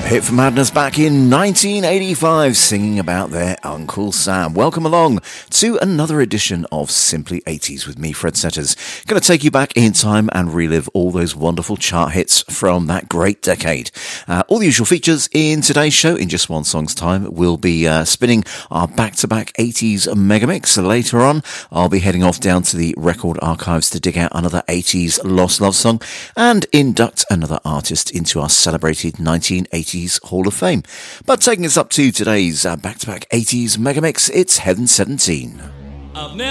Hit for Madness back in 1985, singing about their Uncle Sam. Welcome along to another edition of Simply 80s with me, Fred Setters. Going to take you back in time and relive all those wonderful chart hits from that great decade. All the usual features in today's show. In just one song's time, we'll be spinning our back-to-back 80s megamix. Later on, I'll be heading off down to the record archives to dig out another 80s lost love song and induct another artist into our celebrated 1980s Hall of Fame. But taking us up to today's back-to-back 80s megamix, it's Heaven 17. I've